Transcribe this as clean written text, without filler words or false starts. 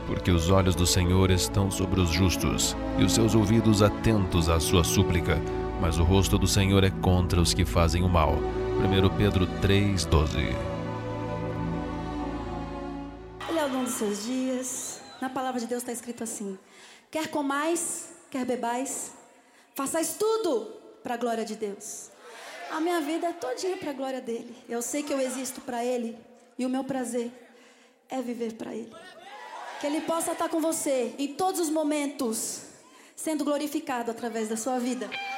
Porque os olhos do Senhor estão sobre os justos, e os seus ouvidos atentos à sua súplica, mas o rosto do Senhor é contra os que fazem o mal. 1 Pedro 3:12. Ele é o dom dos seus dias. Na palavra de Deus está escrito assim: quer comais, quer bebais, façais tudo para a glória de Deus. A minha vida é todinha para a glória dele. Eu sei que eu existo para ele, e o meu prazer é viver para ele. Que ele possa estar com você em todos os momentos, sendo glorificado através da sua vida.